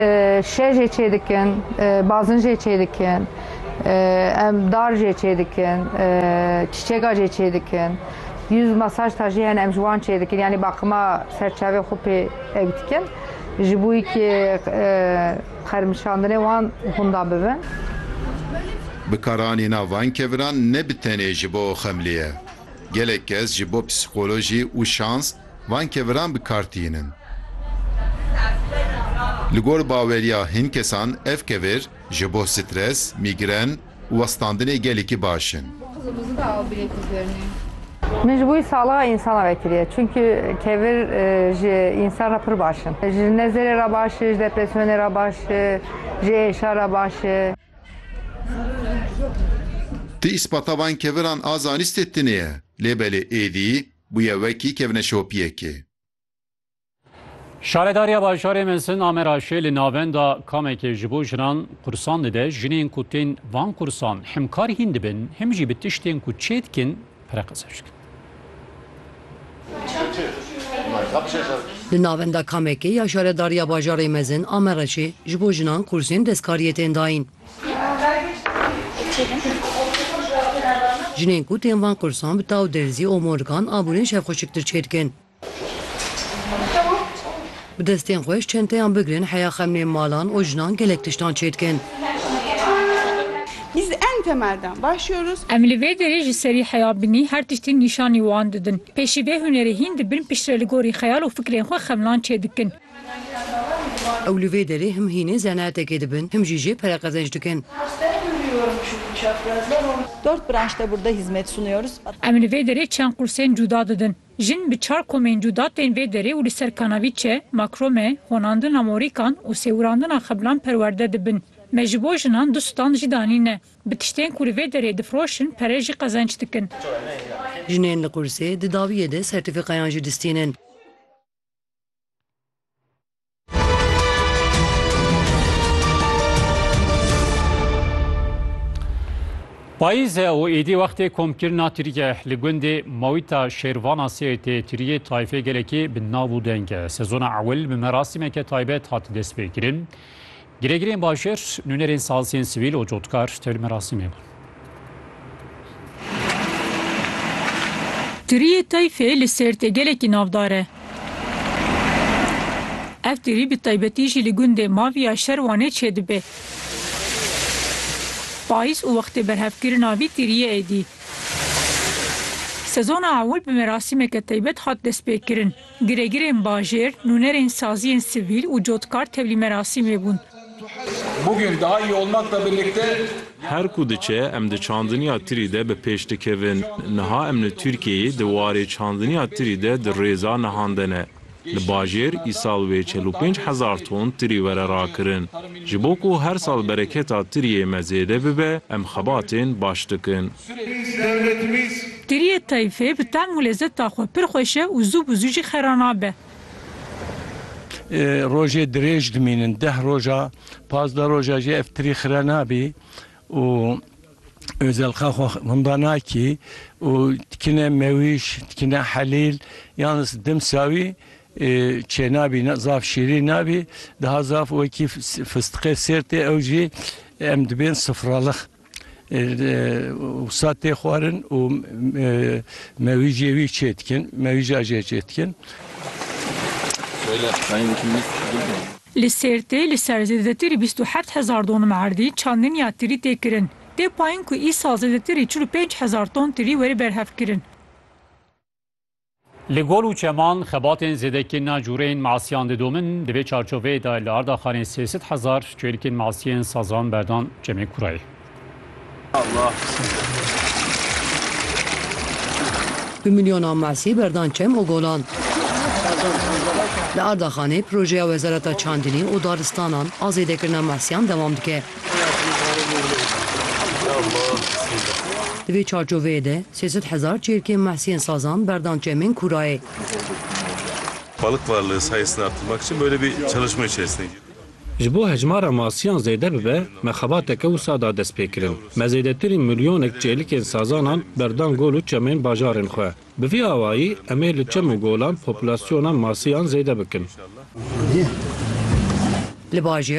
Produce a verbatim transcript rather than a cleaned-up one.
Şê jê çê dikin, bazin jê çê dikin, em dar jê çê dikin, çiçeka jê çê dikin, yüz masaj tajî hene em ji wan çê dikin, yani bakıma serçave xwe pê ev dikin. Ji bo yekê xermişandinê wan hûnda bibin. Bikaranîna vankeviran ne bi tenê ji bo xemlî ye. Gelek kes ji bo psikolojî û şans vankeviran bikartînin. Li gor baweriya hin kesan ev kevir ji bo stres, mîgren û westandinê gelekî baş in. Kızımızı da al bile kızlarını. Min ji bo sağlığa insana vekiliye. Çünkü kevir ji insana pir baş in. Ji nezerê re baş e, ji depresyonê re baş e, ji êşa re baş e. Ti îspata vankeviran a zanîstê tuniye. Lêbelê êdî bûye wekî kevneşopiyekê. Şaredariya Bajarê Mezin Ameraşê li navenda kamekê ji bo jinan Kursan dide jinên ku tên van kursan hemkar hîn dibin hem jî bi tiştên ku çê dikin pireqez dikin. Li navenda kamekê ya Şaredariya Bajarê Mezin Ameraşê ji bo jinan kursên destkariyê tên dayîn. Jinên ku tên van kursan bi taw derzî omorgan abûnên şevxweşiktir çê dikin. Bi destên xwe çenteyan bigirin heya xemlên malan û jinan gelek tiştan çê dikin. Biz en temelden başlıyoruz. Em li vê derê ji serî heya binî her tiştî nîşanî wan didin. Pêşî vê hunerê hîn dibin piştre li gorî xeyal û fikrên xwe xemlan çê dikin. Ew li vê derê him hînê zanaatekê dibin, him jî jê pereqezenc dikin. Dört branşta burada hizmet sunuyoruz. Em li vê derê çend kursên cuda didin. Jin bi çar komên cuda tên vê derê û li ser kanavîçe, makrome, honandina morîkan û sêwirandina xeblan perwerde dibin. Me ji bo jinan du stand jî danîne. Bi tiştên ku li vê derê difroşin pere jî qezenc dikin. Jinên li kursê di dawiyê de sertîfikayan jî distînin. Payîzê û êdî wextê komkirina tirîye li gundê mawîta şêrvana sê tê tiriyê tayfê gelekî bi nav û deng e. Sezona ewil bi merasîmeke taybet hat destpêkirin. Girêgirên Bajêr nûnerên saziyên sivîl û cotkar tevlî merasîmê bûn. Tiriyê tayfê li Sêrtê gelekî navdar e. Ev tirî bi taybetî jî li gundê maviya şerwanê çê dibe. Payîz û wextê berhevkirina vî tiriyê êdî. Sezona ewil bi merasîmeke taybet hat destpêkirin. Girêgirên Bajêr, nûnerên saziyên sivîl û cotkar tevlî merasîmê bûn. Bugün daha iyi olmakla birlikte her ku diçe em di çandiniya tirî de bi pêş dikevin. Niha em li Tirkiyeyê di warê çandiniya tirî de di rêza nihandene. Li Bajêr îsal wê çel û pênc hezar ton tirî were rakirin. Ji bo ku her sal bereketa tiriyê me zêde bibe, em xebatên baş dikin. Tiriyê tayfê bi tem û lezeta xwe pir xweş e û zû bi zû jî xera nabe. Rojê dirêj dimînin, deh roja, pazda roja jê ev tirî xire nabî û özelxa xwe hundan nakî û dikine mewîş, dikine helîl, yalnız dimsa wî çê nabî, zaf şîrî nabî, daha zaf wekî fıstiqê Sêrtê ew jî em dibên sıfralık. Wisa tê xwarin û mewî jê wî çê dikin, mewî jî jê çê dikin. Li Sêrtê li ser zêdetirî bîst û heft hezar don merdî çandiniya tirî tê kirin. Tê payîn ku îsal zêdetirî çil û pênc hezar ton tirî werî berhevkirin. Li gol û çeman xebatên zêdekirina cûreyên masîyan didomin di vê çarçoveyê de li Ardaxanê sê sed hezar çêlikên masiyên sazan berdan Cemê Kurayê. Allah. Bir milyona masî berdan çem û golan. Li Ardaxanê projeya Wezareta Çandinî û daristanan a zêdekirina masiyan dewam dike. Di vê çarçoveyê de sê sed hezar çêlikên mehsiyên sazan berdan Cemên Kurayê. Balık varlığı sayısını arttırmak için böyle bir çalışma içerisindeyiz. Ji bo hejmara masiyan zêde bibe, me xebateke wisa da dest pê kirin. Me zêdetirî milyonek çêlikên sazanan berdan gol û çemên bajarên xwe. Bi vî awayî em ê li çem û golan populasyona masiyan zêde bikin. Li Bajêr